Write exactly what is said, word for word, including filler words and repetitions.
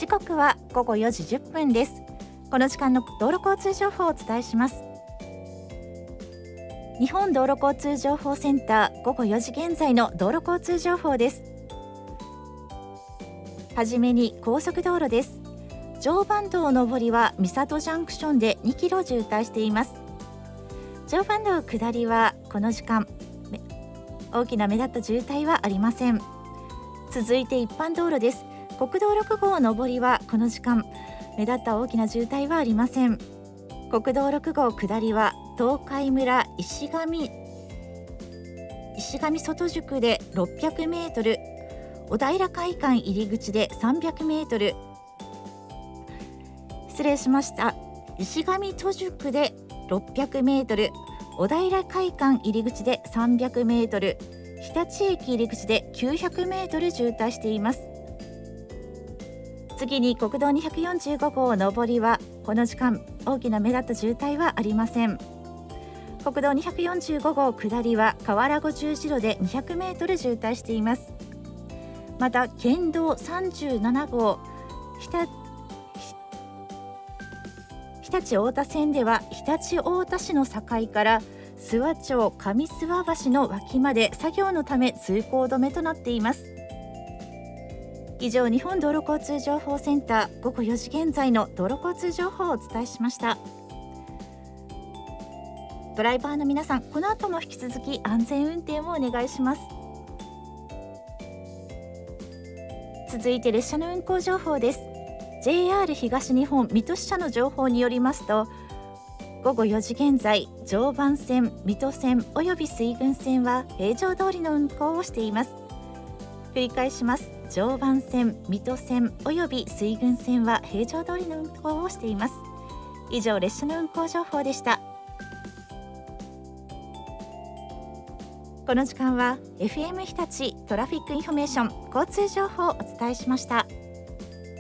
時刻はごごよじじゅっぷんです。この時間の道路交通情報をお伝えします。日本道路交通情報センター、ごごよじ現在の道路交通情報です。はじめに高速道路です。常磐道上りは三郷ジャンクションでにキロ渋滞しています。常磐道下りはこの時間大きな目立った渋滞はありません。続いて一般道路です。国道ろく号上りはこの時間目立った大きな渋滞はありません。国道ろく号下りは東海村石上石上外宿でろっぴゃくメートル、小平会館入り口でさんびゃくメートル、失礼しました。石上戸宿でろっぴゃくメートル、小平会館入り口でさんびゃくメートル、日立駅入り口できゅうひゃくメートル渋滞しています。次に国道にひゃくよんじゅうご号上りはこの時間大きな目立った渋滞はありません。国道にひゃくよんじゅうご号下りは河原湖十字路でにひゃくメートル渋滞しています。また県道さんじゅうなな号日立日立太田線では日立太田市の境から諏訪町上諏訪橋の脇まで作業のため通行止めとなっています。以上、日本道路交通情報センターごごよじ現在の道路交通情報をお伝えしました。ドライバーの皆さん、この後も引き続き安全運転をお願いします。続いて列車の運行情報です。 ジェイアール 東日本水戸支社の情報によりますと、ごごよじ現在常磐線、水戸線および水郡線は平常通りの運行をしています。繰り返します。常磐線、水戸線および水郡線は平常通りの運行をしています。以上、列車の運行情報でした。この時間は エフエム 日立トラフィックインフォメーション交通情報をお伝えしました。